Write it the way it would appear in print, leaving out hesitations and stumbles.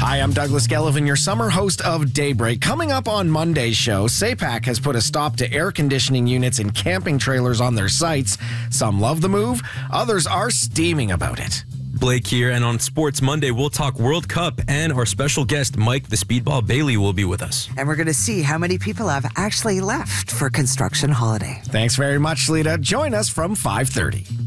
Hi, I'm Douglas Gellivan, your summer host of Daybreak. Coming up on Monday's show, SAPAC has put a stop to air conditioning units and camping trailers on their sites. Some love the move, others are steaming about it. Blake here, and on Sports Monday, we'll talk World Cup, and our special guest, Mike the Speedball Bailey, will be with us. And we're going to see how many people have actually left for construction holiday. Thanks very much, Lita. Join us from 5:30.